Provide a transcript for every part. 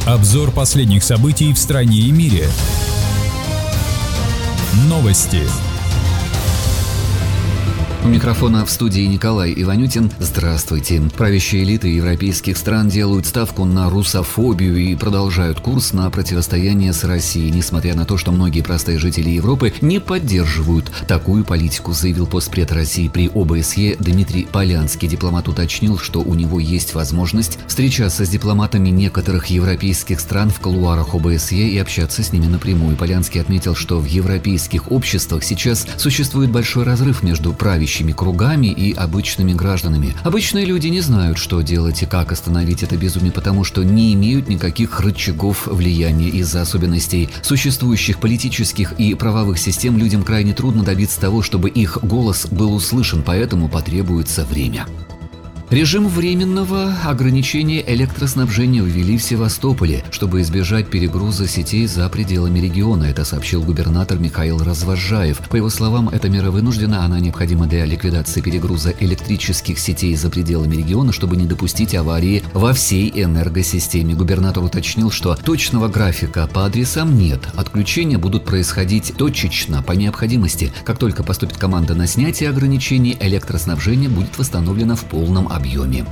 Обзор последних событий в стране и мире. Новости. У микрофона в студии Николай Иванютин. Здравствуйте. Правящие элиты европейских стран делают ставку на русофобию и продолжают курс на противостояние с Россией, несмотря на то, что многие простые жители Европы не поддерживают такую политику, заявил постпред России при ОБСЕ Дмитрий Полянский. Дипломат уточнил, что у него есть возможность встречаться с дипломатами некоторых европейских стран в кулуарах ОБСЕ и общаться с ними напрямую. Полянский отметил, что в европейских обществах сейчас существует большой разрыв между правящими кругами и обычными гражданами. Обычные люди не знают, что делать и как остановить это безумие, потому что не имеют никаких рычагов влияния. Из-за особенностей существующих политических и правовых систем людям крайне трудно добиться того, чтобы их голос был услышан, поэтому потребуется время. Режим временного ограничения электроснабжения ввели в Севастополе, чтобы избежать перегруза сетей за пределами региона. Это сообщил губернатор Михаил Развозжаев. По его словам, эта мера вынуждена, она необходима для ликвидации перегруза электрических сетей за пределами региона, чтобы не допустить аварии во всей энергосистеме. Губернатор уточнил, что точного графика по адресам нет. Отключения будут происходить точечно, по необходимости. Как только поступит команда на снятие ограничений, электроснабжение будет восстановлено в полном объеме.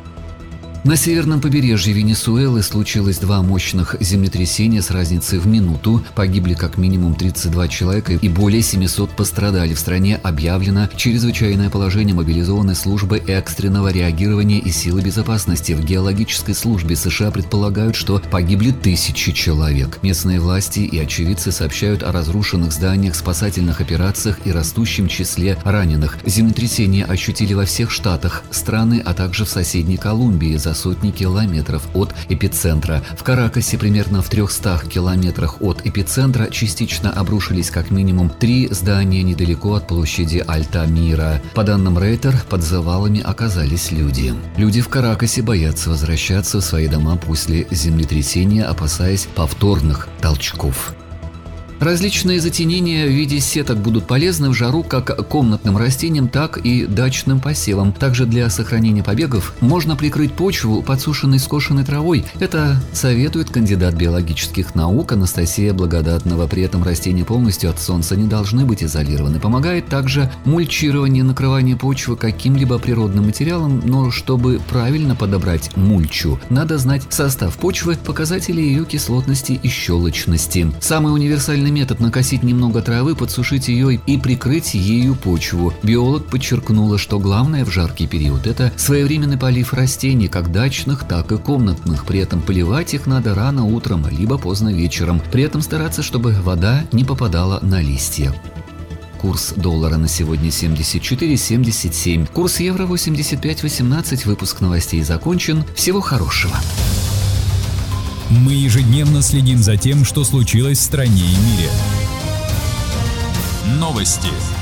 На северном побережье Венесуэлы случилось 2 мощных землетрясения с разницей в минуту. Погибли как минимум 32 человека и более 700 пострадали. В стране объявлено чрезвычайное положение, мобилизованы службы экстренного реагирования и силы безопасности. В геологической службе США предполагают, что погибли 1000 человек. Местные власти и очевидцы сообщают о разрушенных зданиях, спасательных операциях и растущем числе раненых. Землетрясения ощутили во всех штатах страны, а также в соседней Колумбии за сотни километров от эпицентра. В Каракасе, примерно в 300 километрах от эпицентра, частично обрушились как минимум 3 здания недалеко от площади Альтамира. По данным Рейтер, под завалами оказались люди. Люди в Каракасе боятся возвращаться в свои дома после землетрясения, опасаясь повторных толчков. Различные затенения в виде сеток будут полезны в жару как комнатным растениям, так и дачным посевам. Также для сохранения побегов можно прикрыть почву подсушенной скошенной травой. Это советует кандидат биологических наук Анастасия Благодатнова. При этом растения полностью от солнца не должны быть изолированы. Помогает также мульчирование, накрывание почвы каким-либо природным материалом, но чтобы правильно подобрать мульчу, надо знать состав почвы, показатели ее кислотности и щелочности. Самый универсальный метод — накосить немного травы, подсушить ее и прикрыть ею почву. Биолог подчеркнула, что главное в жаркий период — это своевременный полив растений, как дачных, так и комнатных. При этом поливать их надо рано утром, либо поздно вечером. При этом стараться, чтобы вода не попадала на листья. Курс доллара на сегодня 74,77. Курс евро 85,18. Выпуск новостей закончен. Всего хорошего. Мы ежедневно следим за тем, что случилось в стране и мире. Новости.